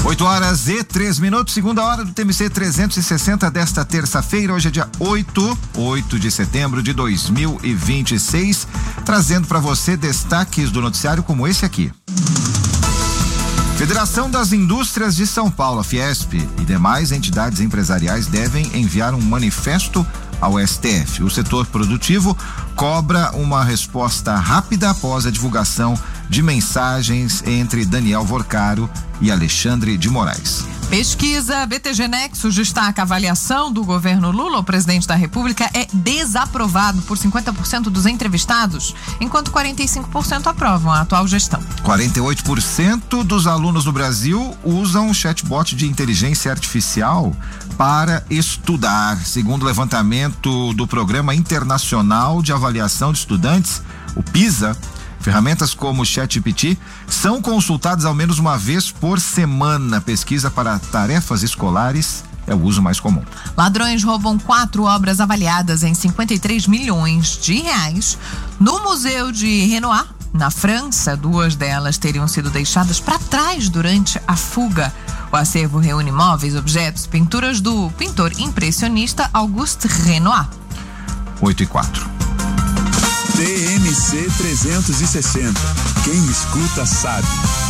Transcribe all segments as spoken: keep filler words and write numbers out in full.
oito horas e três minutos, segunda hora do T M C trezentos e sessenta desta terça-feira. Hoje é dia oito, oito de setembro de dois mil e vinte e seis, trazendo para você destaques do noticiário como esse aqui. Federação das Indústrias de São Paulo, a Fiesp, e demais entidades empresariais devem enviar um manifesto ao S T F. O setor produtivo cobra uma resposta rápida após a divulgação de mensagens entre Daniel Vorcaro e Alexandre de Moraes. Pesquisa B T G Nexus destaca a avaliação do governo Lula, o presidente da República, é desaprovado por cinquenta por cento dos entrevistados, enquanto quarenta e cinco por cento aprovam a atual gestão. quarenta e oito por cento dos alunos do Brasil usam chatbot de inteligência artificial para estudar, segundo o levantamento do Programa Internacional de Avaliação de Estudantes, o PISA. Ferramentas como o ChatGPT são consultadas ao menos uma vez por semana. Pesquisa para tarefas escolares é o uso mais comum. Ladrões roubam quatro obras avaliadas em cinquenta e três milhões de reais no Museu de Renoir, na França. Duas delas teriam sido deixadas para trás durante a fuga. O acervo reúne móveis, objetos, pinturas do pintor impressionista Auguste Renoir. oito e quatro. T M C trezentos e sessenta. Quem escuta sabe.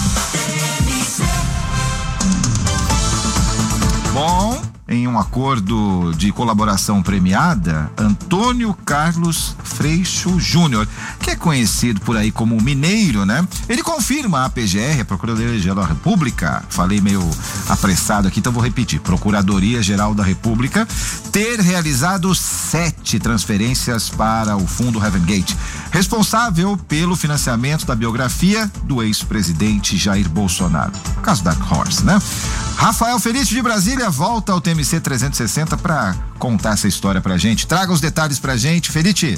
Bom, em um acordo de colaboração premiada, Antônio Carlos Freixo Júnior, que é conhecido por aí como Mineiro, né? Ele confirma à P G R, a Procuradoria-Geral da República, falei meio apressado aqui, então vou repetir, Procuradoria-Geral da República, ter realizado sete transferências para o fundo Heaven Gate, responsável pelo financiamento da biografia do ex-presidente Jair Bolsonaro. O caso Dark Horse, né? Rafael Felício de Brasília volta ao T M C trezentos e sessenta para contar essa história pra gente. Traga os detalhes pra gente, Felício.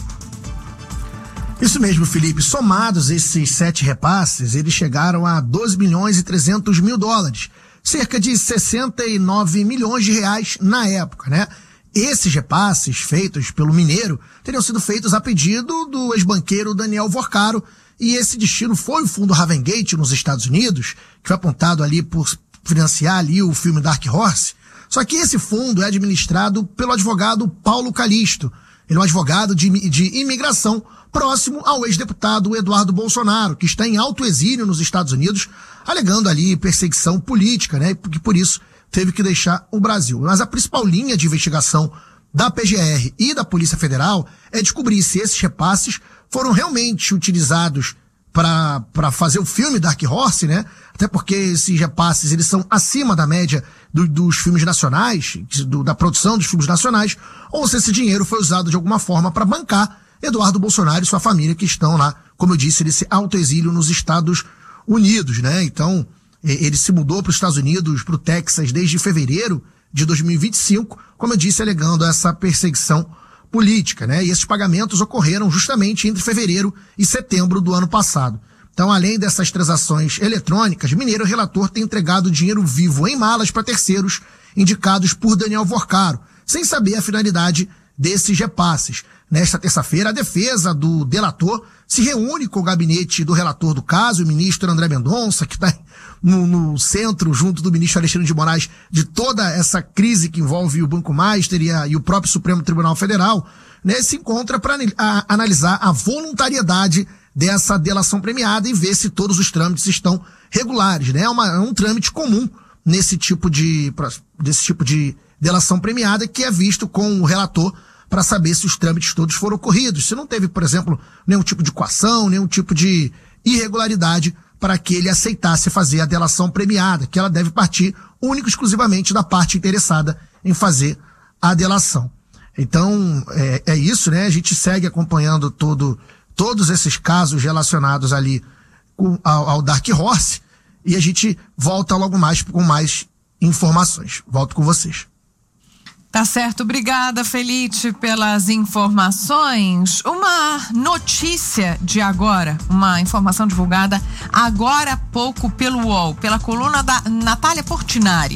Isso mesmo, Felipe. Somados esses sete repasses, eles chegaram a doze milhões e trezentos mil dólares, cerca de sessenta e nove milhões de reais na época, né? Esses repasses feitos pelo Mineiro teriam sido feitos a pedido do ex-banqueiro Daniel Vorcaro, e esse destino foi o fundo Heaven Gate nos Estados Unidos, que foi apontado ali por financiar ali o filme Dark Horse. Só que esse fundo é administrado pelo advogado Paulo Calixto. Ele é um advogado de, de imigração próximo ao ex-deputado Eduardo Bolsonaro, que está em alto exílio nos Estados Unidos, alegando ali perseguição política, né? E por isso teve que deixar o Brasil. Mas a principal linha de investigação da P G R e da Polícia Federal é descobrir se esses repasses foram realmente utilizados para para fazer o filme Dark Horse, né? Até porque esses repasses, eles são acima da média do, dos filmes nacionais, do, da produção dos filmes nacionais, ou se esse dinheiro foi usado de alguma forma para bancar Eduardo Bolsonaro e sua família, que estão lá, como eu disse, nesse autoexílio nos Estados Unidos, né? Então, ele se mudou para os Estados Unidos, para o Texas, desde fevereiro de dois mil e vinte e cinco, como eu disse, alegando essa perseguição política, né? E esses pagamentos ocorreram justamente entre fevereiro e setembro do ano passado. Então, além dessas transações eletrônicas, Mineiro, o relator, tem entregado dinheiro vivo em malas para terceiros indicados por Daniel Vorcaro, sem saber a finalidade desses repasses. Nesta terça-feira, a defesa do delator se reúne com o gabinete do relator do caso, o ministro André Mendonça, que está no, no centro, junto do ministro Alexandre de Moraes, de toda essa crise que envolve o Banco Master e, a, e o próprio Supremo Tribunal Federal, né, se encontra para analisar a voluntariedade dessa delação premiada e ver se todos os trâmites estão regulares, né? É, uma, é um trâmite comum nesse tipo de, pra, desse tipo de delação premiada, que é visto com o relator para saber se os trâmites todos foram ocorridos, se não teve, por exemplo, nenhum tipo de coação, nenhum tipo de irregularidade para que ele aceitasse fazer a delação premiada, que ela deve partir único e exclusivamente da parte interessada em fazer a delação. Então, é, é isso, né? A gente segue acompanhando todo, todos esses casos relacionados ali com, ao, ao Dark Horse, e a gente volta logo mais com mais informações. Volto com vocês. Tá certo, obrigada, Felite, pelas informações. Uma notícia de agora, uma informação divulgada agora há pouco pelo U O L, pela coluna da Natália Portinari.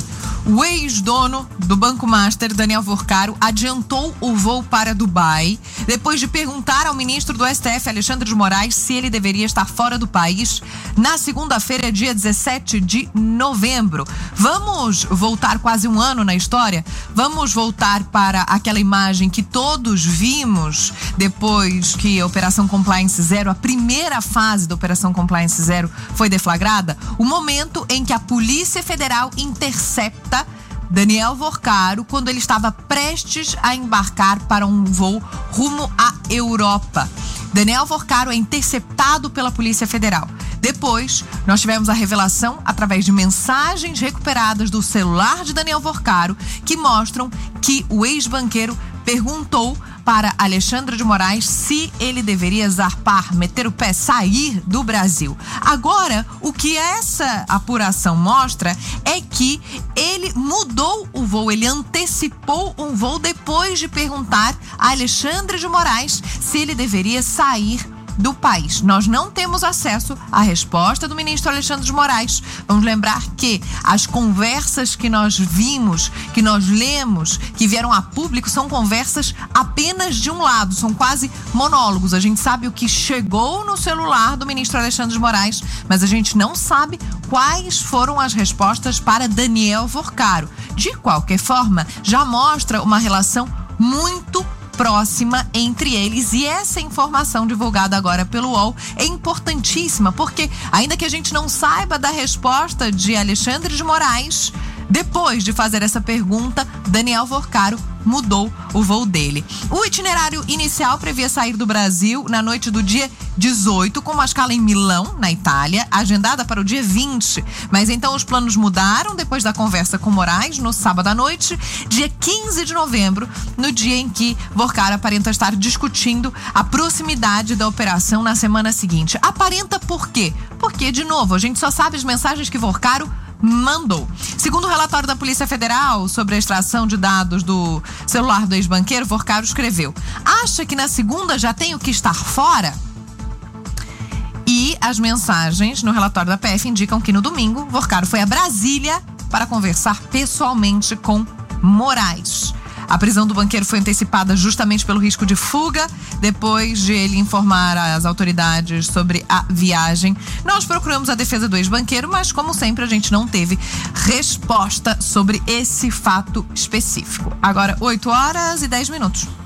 O ex-dono do Banco Master, Daniel Vorcaro, adiantou o voo para Dubai depois de perguntar ao ministro do S T F, Alexandre de Moraes, se ele deveria estar fora do país na segunda-feira, dia dezessete de novembro. Vamos voltar quase um ano na história? Vamos voltar para aquela imagem que todos vimos depois que a Operação Compliance Zero, a primeira fase da Operação Compliance Zero, foi deflagrada? O momento em que a Polícia Federal intercepta Daniel Vorcaro quando ele estava prestes a embarcar para um voo rumo à Europa. Daniel Vorcaro é interceptado pela Polícia Federal. Depois, nós tivemos a revelação através de mensagens recuperadas do celular de Daniel Vorcaro que mostram que o ex-banqueiro perguntou para Alexandre de Moraes se ele deveria zarpar, meter o pé, sair do Brasil. Agora, o que essa apuração mostra é que ele mudou o voo, ele antecipou um voo depois de perguntar a Alexandre de Moraes se ele deveria sair do país. Nós não temos acesso à resposta do ministro Alexandre de Moraes. Vamos lembrar que as conversas que nós vimos, que nós lemos, que vieram a público, são conversas apenas de um lado, são quase monólogos. A gente sabe o que chegou no celular do ministro Alexandre de Moraes, mas a gente não sabe quais foram as respostas para Daniel Vorcaro. De qualquer forma, já mostra uma relação muito próxima entre eles, e essa informação divulgada agora pelo U O L é importantíssima, porque ainda que a gente não saiba da resposta de Alexandre de Moraes, depois de fazer essa pergunta, Daniel Vorcaro mudou o voo dele. O itinerário inicial previa sair do Brasil na noite do dia dezoito, com uma escala em Milão, na Itália, agendada para o dia vinte. Mas então os planos mudaram depois da conversa com Moraes, no sábado à noite, dia quinze de novembro, no dia em que Vorcaro aparenta estar discutindo a proximidade da operação na semana seguinte. Aparenta por quê? Porque, de novo, a gente só sabe as mensagens que Vorcaro mandou. Segundo o relatório da Polícia Federal sobre a extração de dados do celular do ex-banqueiro, Vorcaro escreveu: acha que na segunda já tenho que estar fora? E as mensagens no relatório da P F indicam que no domingo, Vorcaro foi a Brasília para conversar pessoalmente com Moraes. A prisão do banqueiro foi antecipada justamente pelo risco de fuga, depois de ele informar as autoridades sobre a viagem. Nós procuramos a defesa do ex-banqueiro, mas, como sempre, a gente não teve resposta sobre esse fato específico. Agora, oito horas e dez minutos.